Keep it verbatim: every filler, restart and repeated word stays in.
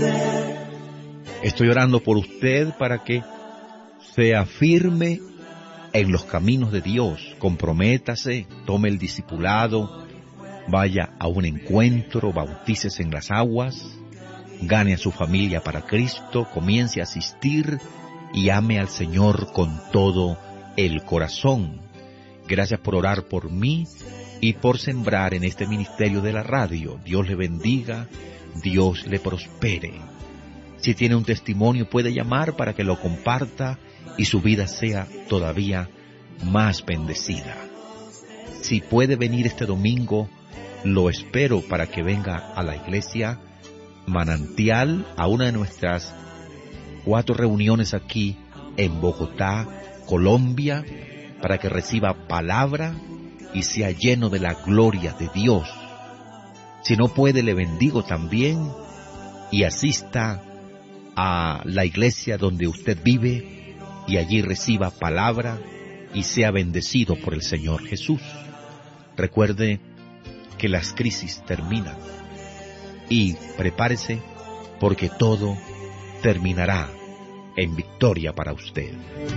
Estoy orando por usted para que sea firme en los caminos de Dios. Comprométase, tome el discipulado, vaya a un encuentro, bautícese en las aguas, gane a su familia para Cristo, comience a asistir y ame al Señor con todo el corazón. Gracias por orar por mí y por sembrar en este ministerio de la radio. Dios le bendiga, Dios le prospere. Si tiene un testimonio, puede llamar para que lo comparta y su vida sea todavía más bendecida. Si puede venir este domingo, lo espero para que venga a la iglesia Manantial, a una de nuestras cuatro reuniones aquí en Bogotá, Colombia, para que reciba palabra y sea lleno de la gloria de Dios. Si no puede, le bendigo también y asista a la iglesia donde usted vive y allí reciba palabra y sea bendecido por el Señor Jesús. Recuerde que las crisis terminan y prepárese porque todo terminará en victoria para usted.